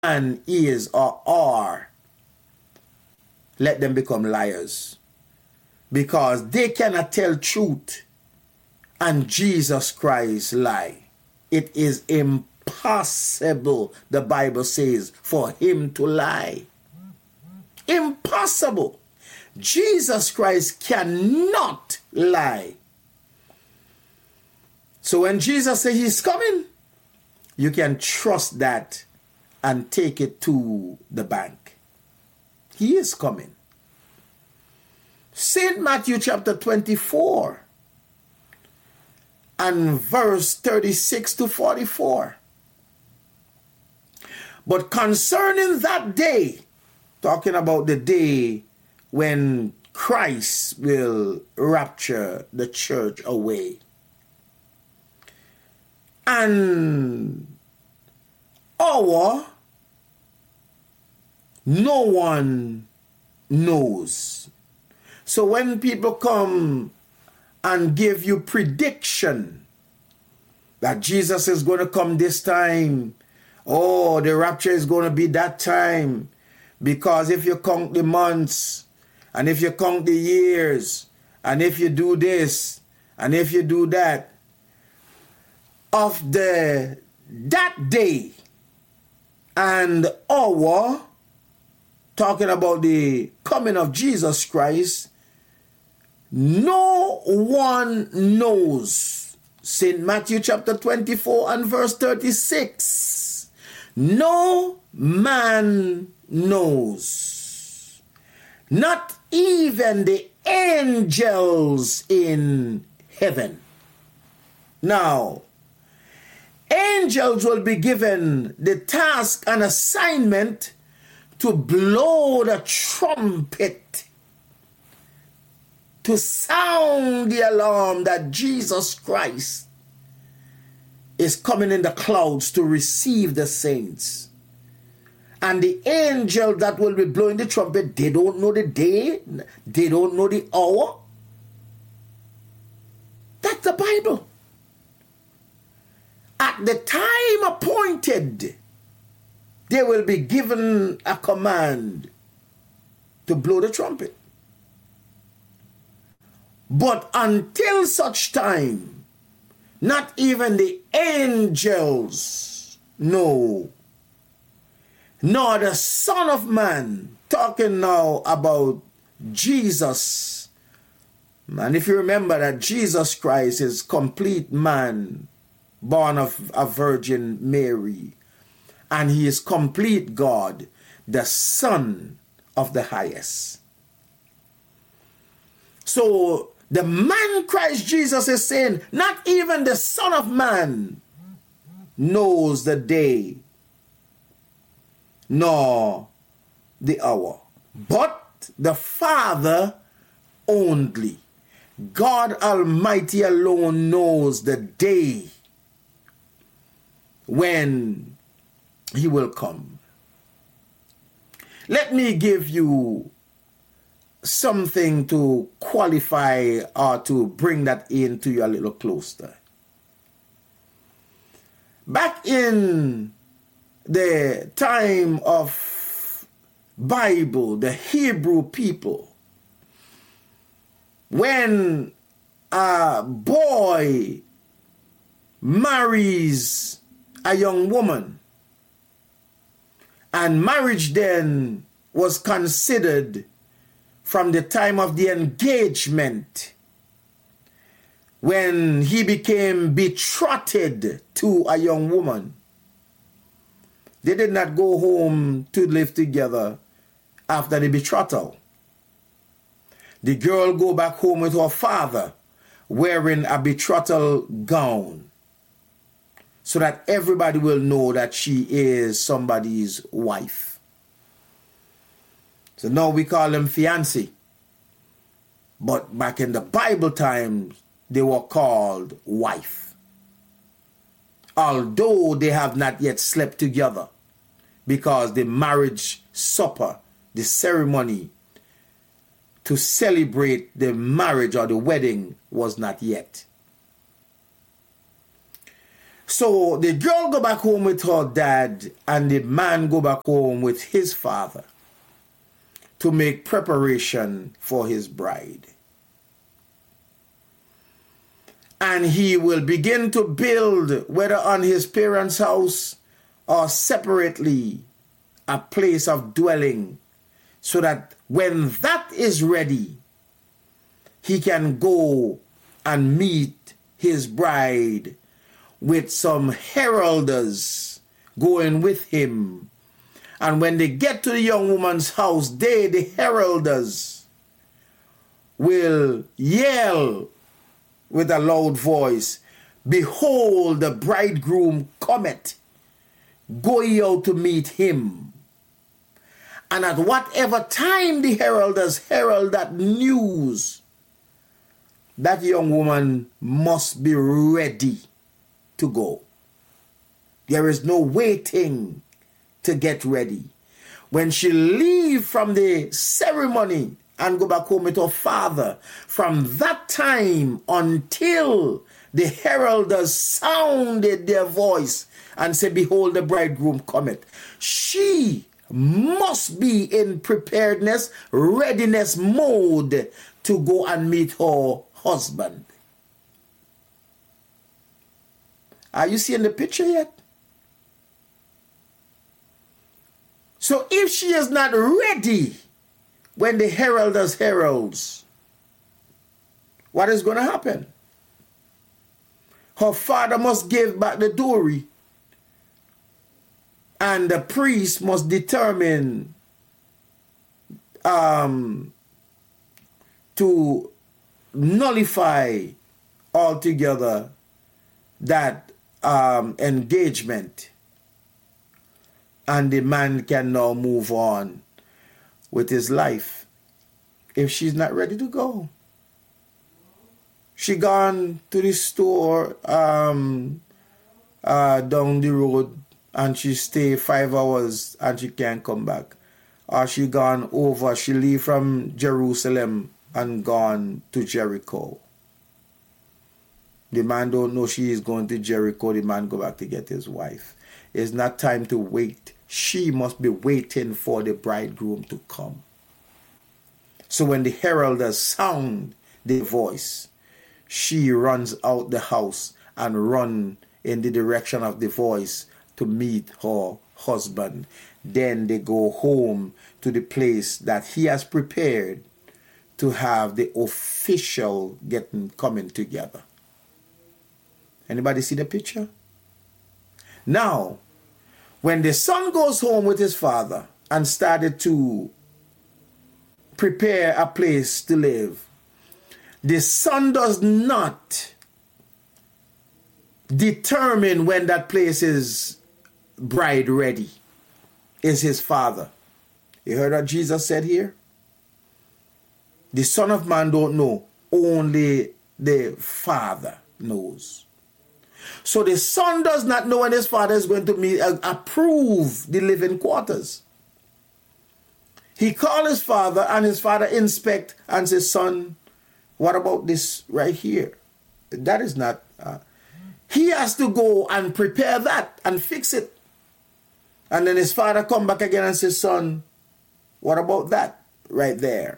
man is or are, let them become liars. Because they cannot tell truth and Jesus Christ lie. It is impossible, the Bible says, for him to lie. Impossible. Jesus Christ cannot lie. So when Jesus says he's coming, you can trust that and take it to the bank. He is coming. St. Matthew chapter 24 and verse 36 to 44. But concerning that day, talking about the day when Christ will rapture the church away, and hour no one knows. So when people come and give you prediction that Jesus is going to come this time, oh, the rapture is going to be that time, because if you count the months, and if you count the years, and if you do this, and if you do that, of that day and hour, talking about the coming of Jesus Christ, no one knows. St. Matthew chapter 24 and verse 36. No man knows. Not even the angels in heaven. Now, angels will be given the task and assignment to blow the trumpet, to sound the alarm that Jesus Christ is coming in the clouds to receive the saints. And the angel that will be blowing the trumpet, they don't know the day, they don't know the hour. That's the Bible. At the time appointed, they will be given a command to blow the trumpet. But until such time, not even the angels know, nor the Son of Man, talking now about Jesus. And if you remember that Jesus Christ is complete man, born of a Virgin Mary, and he is complete God, the Son of the highest. So the man Christ Jesus is saying, not even the Son of Man knows the day nor the hour, but the Father only. God Almighty alone knows the day when he will come. Let me give you something to qualify or to bring that into you a little closer. Back in the time of Bible, the Hebrew people, when a boy marries a young woman, and marriage then was considered from the time of the engagement, when he became betrothed to a young woman. They did not go home to live together after the betrothal. The girl go back home with her father wearing a betrothal gown, so that everybody will know that she is somebody's wife. So now we call them fiancé. But back in the Bible times, they were called wife. Although they have not yet slept together, because the marriage supper, the ceremony to celebrate the marriage or the wedding was not yet. So the girl go back home with her dad, and the man go back home with his father to make preparation for his bride. And he will begin to build, whether on his parents' house or separately, a place of dwelling, so that when that is ready, he can go and meet his bride with some heralders going with him. And when they get to the young woman's house, they, the heralders, will yell with a loud voice, "Behold, the bridegroom cometh. Go ye out to meet him." And at whatever time the heralders herald that news, that young woman must be ready to go. There is no waiting to get ready. When she leave from the ceremony and go back home with her father, from that time until the heralders sounded their voice and said, "Behold, the bridegroom cometh," she must be in preparedness, readiness mode to go and meet her husband. Are you seeing the picture yet? So if she is not ready when the heralders heralds, what is going to happen? Her father must give back the dowry, and the priest must determine to nullify altogether that engagement, and the man can now move on with his life if she's not ready to go. She gone to the store down the road, and she stay 5 hours and she can't come back. Or she gone over, she leave from Jerusalem and gone to Jericho. The man don't know she is going to Jericho. The man go back to get his wife. It's not time to wait. She must be waiting for the bridegroom to come. So when the heralders sound the voice, she runs out the house and run in the direction of the voice to meet her husband. Then they go home to the place that he has prepared to have the official coming together. Anybody see the picture? Now, when the son goes home with his father and started to prepare a place to live, the son does not determine when that place is bride ready. Is his father. You heard what Jesus said here? The Son of Man don't know. Only the Father knows. So the son does not know when his father is going to approve the living quarters. He called his father, and his father inspect and says, "Son, what about this right here? That is not..." He has to go and prepare that and fix it. And then his father come back again and says, "Son, what about that right there?"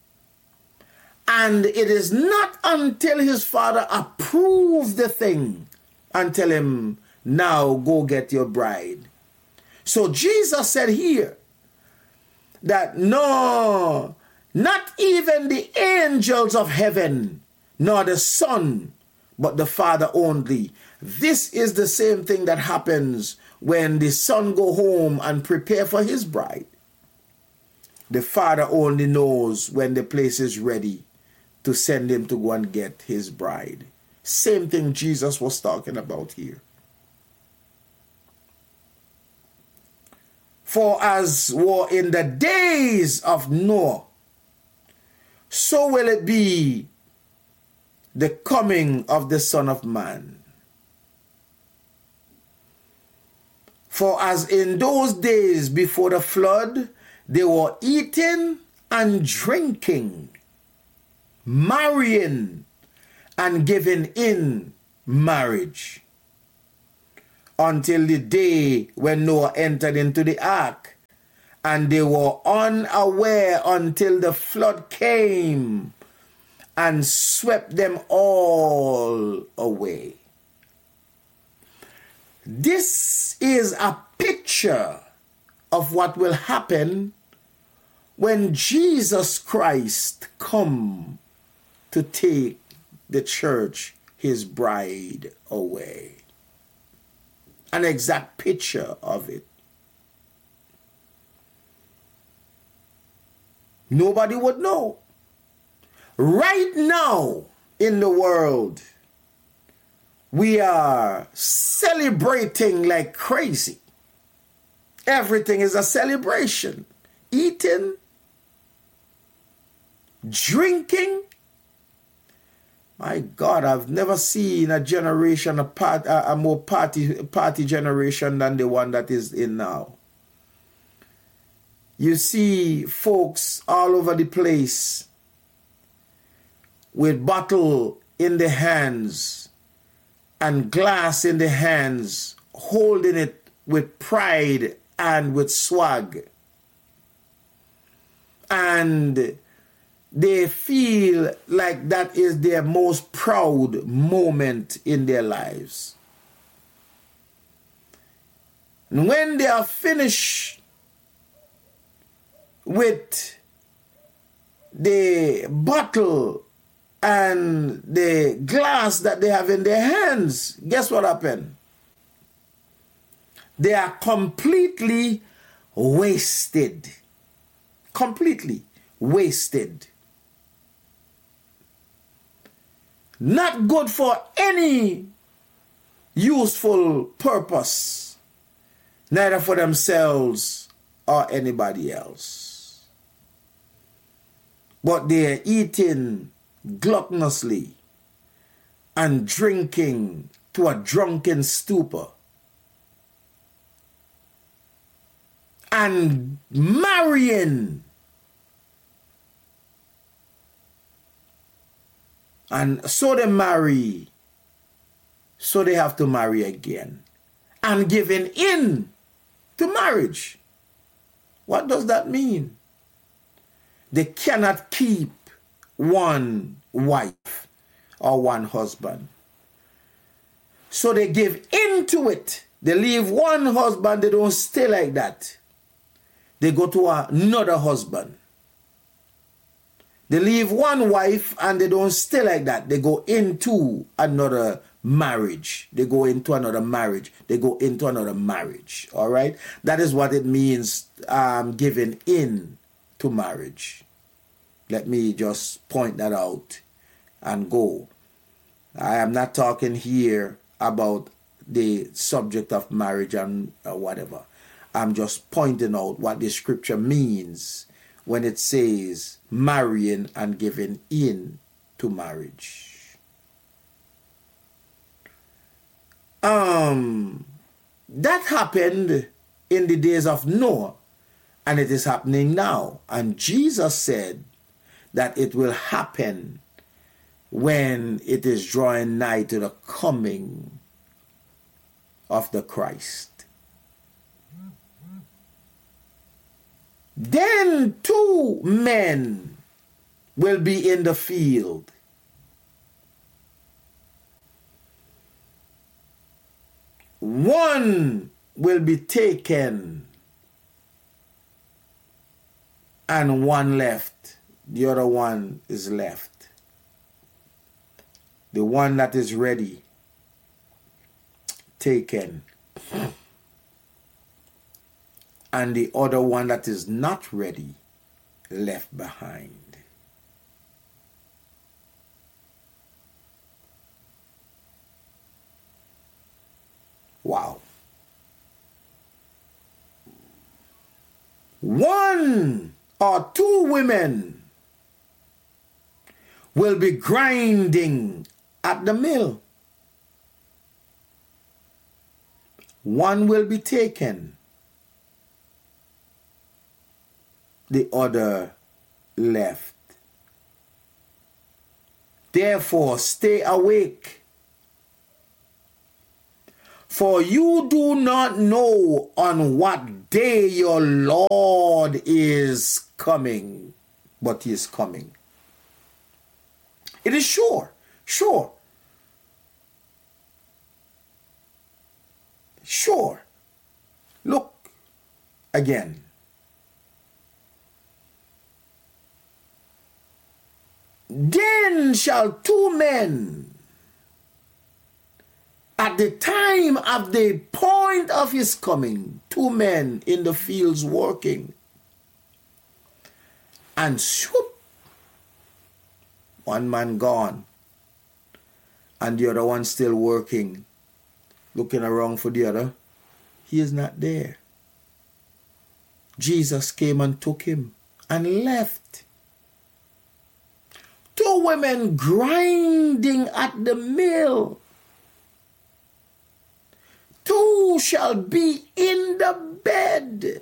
And it is not until his father approves the thing and tell him, "Now go get your bride." So Jesus said here that no, not even the angels of heaven, nor the Son, but the Father only. This is the same thing that happens when the son go home and prepare for his bride. The Father only knows when the place is ready to send him to go and get his bride. Same thing Jesus was talking about here. For as were in the days of Noah, so will it be the coming of the Son of Man. For as in those days before the flood, they were eating and drinking, marrying and giving in marriage. until the day when Noah entered into the ark, and they were unaware until the flood came and swept them all away. This is a picture of what will happen when Jesus Christ come to take the church, his bride, away. An exact picture of it. Nobody would know. Right now in the world, we are celebrating like crazy. Everything is a celebration. Eating, drinking. My God, I've never seen a generation, a more party generation than the one that is in now. You see folks all over the place with bottle in the hands and glass in the hands, holding it with pride and with swag. And they feel like that is their most proud moment in their lives. And when they are finished with the bottle and the glass that they have in their hands, guess what happened? They are completely wasted. Completely wasted. Not good for any useful purpose, neither for themselves or anybody else. But they are eating gluttonously and drinking to a drunken stupor and marrying. And so they marry, so they have to marry again, and giving in to marriage. What does that mean? They cannot keep one wife or one husband. So they give into it. They leave one husband, they don't stay like that. They go to another husband. They leave one wife and they don't stay like that. They go into another marriage. They go into another marriage. They go into another marriage. All right? That is what it means, giving in to marriage. Let me just point that out and go. I am not talking here about the subject of marriage and whatever. I'm just pointing out what the scripture means when it says marrying and giving in to marriage. That happened in the days of Noah, and it is happening now. And Jesus said that it will happen when it is drawing nigh to the coming of the Christ. Then two men will be in the field. One will be taken and one left. The other one is left. The one that is ready, taken. And the other one that is not ready, left behind. Wow. One or two women will be grinding at the mill. One will be taken. The other left. Therefore, stay awake. For you do not know on what day your Lord is coming, but he is coming. It is sure. Look again. Then shall two men at the time of the point of his coming, two men in the fields working, and swoop, one man gone, and the other one still working, looking around for the other. He is not there. Jesus came and took him and left. Two women grinding at the mill. Two shall be in the bed.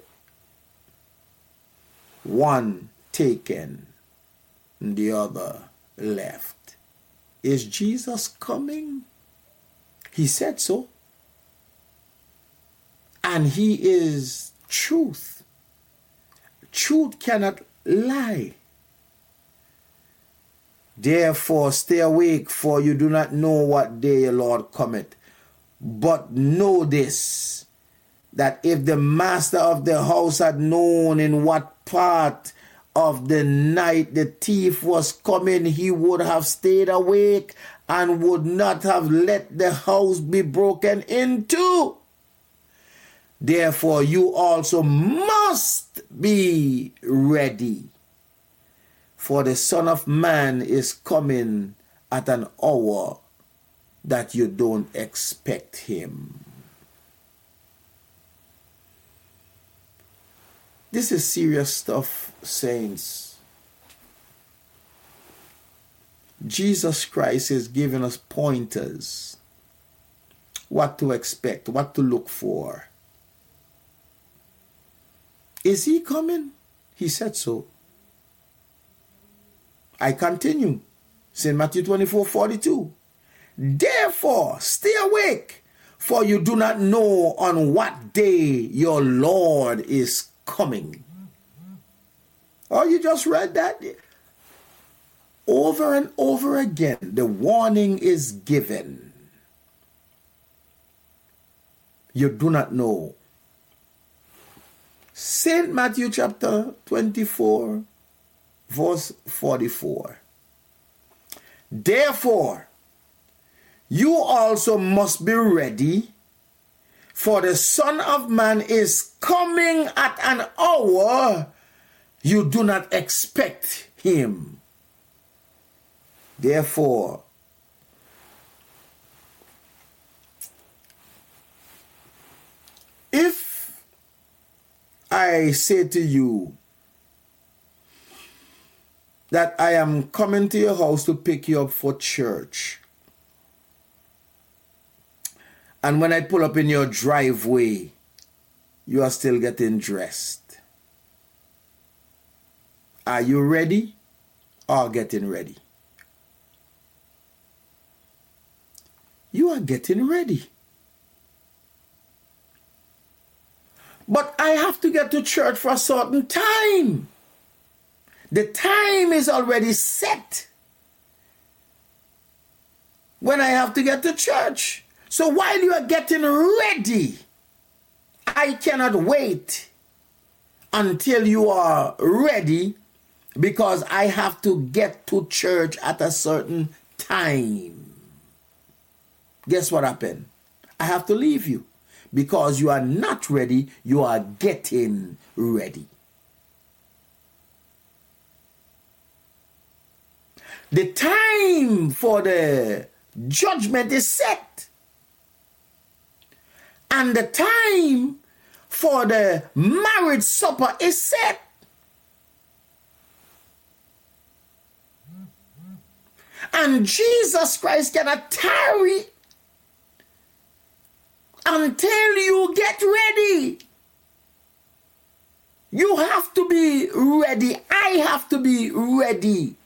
One taken, and the other left. Is Jesus coming? He said so. And he is truth. Truth cannot lie. Therefore stay awake, for you do not know what day your Lord cometh. But know this, that if the master of the house had known in what part of the night the thief was coming, he would have stayed awake and would not have let the house be broken into. Therefore you also must be ready, for the Son of Man is coming at an hour that you don't expect him. This is serious stuff, saints. Jesus Christ is giving us pointers. What to expect, what to look for. Is he coming? He said so. I continue. St. Matthew 24:42. Therefore, stay awake, for you do not know on what day your Lord is coming. Oh, you just read that? Over and over again, the warning is given. You do not know. St. Matthew chapter 24, verse 44. Therefore, you also must be ready, for the Son of Man is coming at an hour you do not expect him. Therefore, if I say to you that I am coming to your house to pick you up for church, and when I pull up in your driveway, you are still getting dressed, are you ready or getting ready? You are getting ready. But I have to get to church for a certain time. The time is already set when I have to get to church. So while you are getting ready, I cannot wait until you are ready, because I have to get to church at a certain time. Guess what happened? I have to leave you. Because you are not ready, you are getting ready. The time for the judgment is set. And the time for the marriage supper is set. And Jesus Christ cannot tarry until you get ready. You have to be ready. I have to be ready.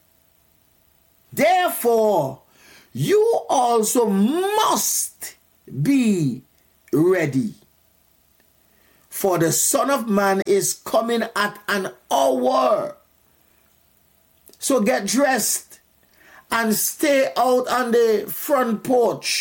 Therefore, you also must be ready. For the Son of Man is coming at an hour. So get dressed and stay out on the front porch